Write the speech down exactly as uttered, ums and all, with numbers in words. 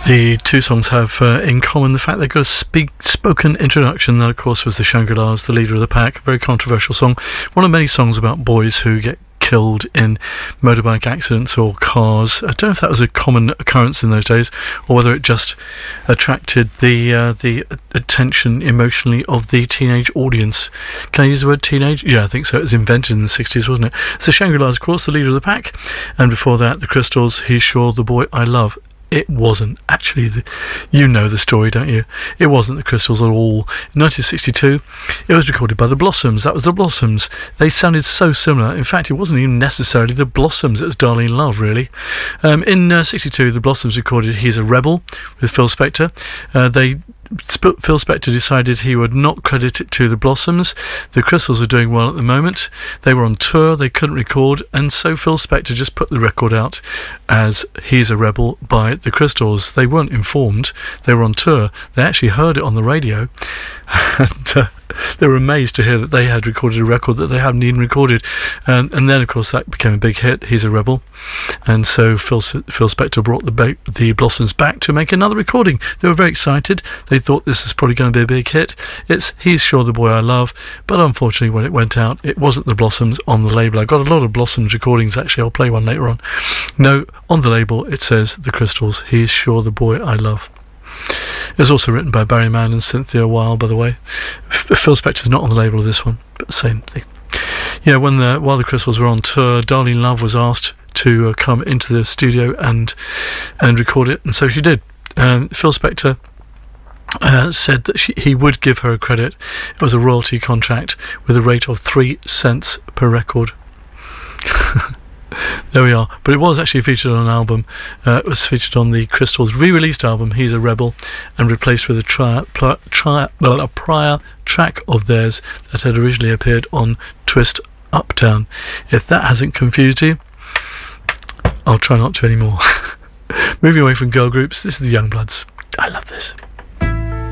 The two songs have uh, in common the fact they've got a speak, spoken introduction. That, of course, was the Shangri-Las, the leader of the pack. A very controversial song. One of many songs about boys who get killed in motorbike accidents or cars. I don't know if that was a common occurrence in those days, or whether it just attracted the uh, the attention emotionally of the teenage audience. Can I use the word teenage? Yeah, I think so. It was invented in the sixties, wasn't it? So Shangri-Las, of course, the leader of the pack, and before that, the Crystals, He's Sure the Boy I Love. It wasn't actually the, you know the story, don't you? It wasn't the Crystals at all. In nineteen sixty-two, it was recorded by the Blossoms. That was the Blossoms. They sounded so similar. In fact, it wasn't even necessarily the Blossoms. It was Darlene Love, really. Um, in uh, sixty-two, the Blossoms recorded He's a Rebel with Phil Spector. Uh, they Sp- Phil Spector decided he would not credit it to the Blossoms. The Crystals were doing well at the moment. They were on tour, they couldn't record, and so Phil Spector just put the record out as He's a Rebel by the Crystals. They weren't informed. They were on tour. They actually heard it on the radio, and uh, they were amazed to hear that they had recorded a record that they hadn't even recorded. And, and then, of course, that became a big hit, He's a Rebel. And so Phil, Phil Spector brought the, ba- the Blossoms back to make another recording. They were very excited. They thought this was probably going to be a big hit. It's He's Sure the Boy I Love. But unfortunately, when it went out, it wasn't the Blossoms on the label. I got a lot of Blossoms recordings, actually. I'll play one later on. No, on the label, it says the Crystals, He's Sure the Boy I Love. It was also written by Barry Mann and Cynthia Weil, by the way. Phil Spector's not on the label of this one, but the same thing. Yeah, when the while the Crystals were on tour, Darlene Love was asked to uh, come into the studio and and record it, and so she did. Um, Phil Spector uh, said that she, he would give her a credit. It was a royalty contract with a rate of three cents per record. There we are. But it was actually featured on an album. Uh, it was featured on the Crystals' re-released album, He's a Rebel, and replaced with a, tri- pl- tri- well, a prior track of theirs that had originally appeared on Twist Uptown. If that hasn't confused you, I'll try not to anymore. Moving away from girl groups, this is the Youngbloods. I love this.